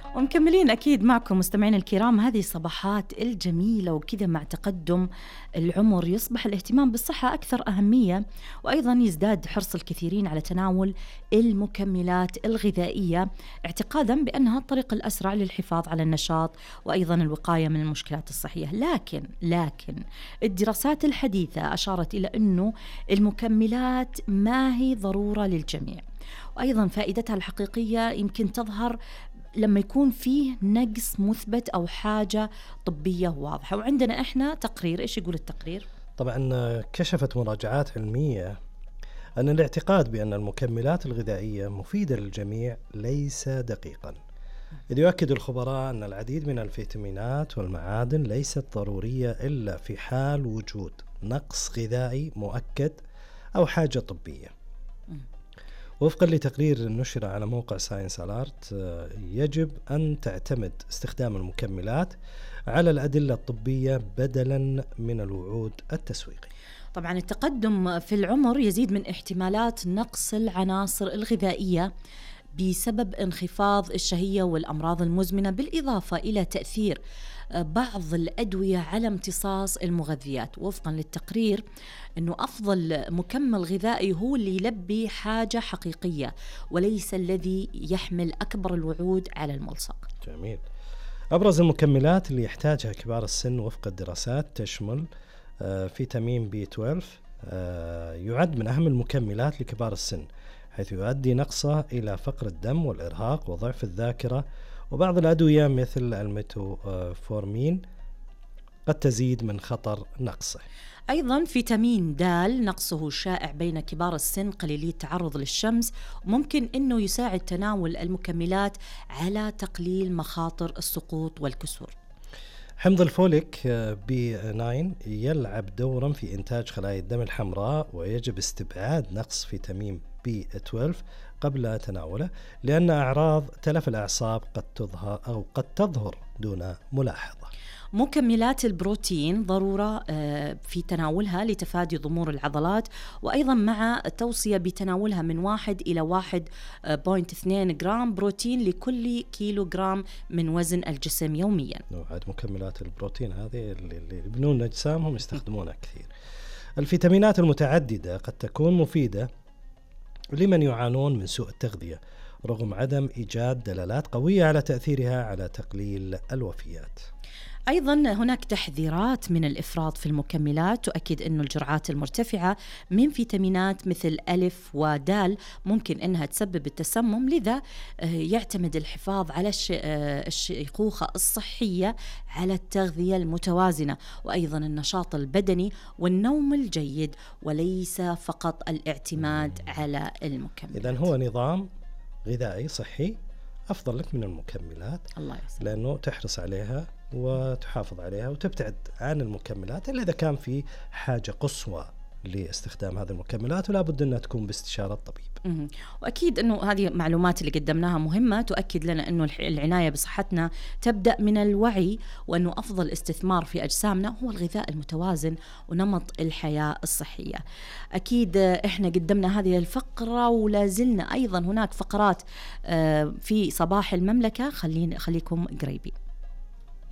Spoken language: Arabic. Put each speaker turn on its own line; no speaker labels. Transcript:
ومكملين أكيد معكم مستمعين الكرام هذه الصباحات الجميلة، وكذا مع تقدم العمر يصبح الاهتمام بالصحة أكثر أهمية، وأيضا يزداد حرص الكثيرين على تناول المكملات الغذائية اعتقادا بأنها الطريق الأسرع للحفاظ على النشاط وأيضا الوقاية من المشكلات الصحية. لكن الدراسات الحديثة أشارت إلى أنه المكملات ما هي ضرورة للجميع، وأيضا فائدتها الحقيقية يمكن تظهر لما يكون فيه نقص مثبت أو حاجة طبية واضحة. وعندنا إحنا تقرير، إيش يقول التقرير؟
طبعا كشفت مراجعات علمية أن الاعتقاد بأن المكملات الغذائية مفيدة للجميع ليس دقيقا، إذ يؤكد الخبراء أن العديد من الفيتامينات والمعادن ليست ضرورية إلا في حال وجود نقص غذائي مؤكد أو حاجة طبية. وفقا لتقرير نشر على موقع ساينس ألارت، يجب أن تعتمد استخدام المكملات على الأدلة الطبية بدلا من الوعود التسويقية.
طبعا التقدم في العمر يزيد من احتمالات نقص العناصر الغذائية بسبب انخفاض الشهية والأمراض المزمنة، بالإضافة إلى تأثير بعض الأدوية على امتصاص المغذيات. وفقا للتقرير أنه أفضل مكمل غذائي هو اللي يلبي حاجة حقيقية وليس الذي يحمل أكبر الوعود على الملصق.
جميل. أبرز المكملات اللي يحتاجها كبار السن وفق الدراسات تشمل فيتامين B12، يعد من أهم المكملات لكبار السن، حيث يؤدي نقصه إلى فقر الدم والإرهاق وضعف الذاكرة. وبعض الأدوية مثل الميتفورمين قد تزيد من خطر نقصه.
أيضا فيتامين د نقصه شائع بين كبار السن قليلي التعرض للشمس، وممكن أنه يساعد تناول المكملات على تقليل مخاطر السقوط والكسور.
حمض الفوليك B9 يلعب دورا في إنتاج خلايا الدم الحمراء، ويجب استبعاد نقص فيتامين B12 قبل تناوله، لأن أعراض تلف الأعصاب قد تظهر دون ملاحظة.
مكملات البروتين ضرورة في تناولها لتفادي ضمور العضلات، وأيضا مع توصية بتناولها من 1 إلى 1.2 جرام بروتين لكل كيلو جرام من وزن الجسم يوميا.
عاد مكملات البروتين هذه اللي يبنون أجسامهم يستخدمونها كثير. الفيتامينات المتعددة قد تكون مفيدة لمن يعانون من سوء التغذية، رغم عدم إيجاد دلالات قوية على تأثيرها على تقليل الوفيات.
أيضا هناك تحذيرات من الإفراط في المكملات، تؤكد أن الجرعات المرتفعة من فيتامينات مثل ألف ودال ممكن أنها تسبب التسمم، لذا يعتمد الحفاظ على الشيخوخة الصحية على التغذية المتوازنة وأيضا النشاط البدني والنوم الجيد، وليس فقط الاعتماد على المكملات.
إذن هو نظام غذائي صحي أفضل لك من المكملات.
الله يسلمك.
لأنه تحرص عليها وتحافظ عليها وتبتعد عن المكملات إلا إذا كان في حاجة قصوى لاستخدام هذه المكملات، ولا بد أنها تكون باستشارة طبيب.
وأكيد أنه هذه المعلومات اللي قدمناها مهمة تؤكد لنا أنه العناية بصحتنا تبدأ من الوعي، وأنه أفضل استثمار في أجسامنا هو الغذاء المتوازن ونمط الحياة الصحية. أكيد إحنا قدمنا هذه الفقرة ولا زلنا أيضا هناك فقرات في صباح المملكة، خليكم قريبين.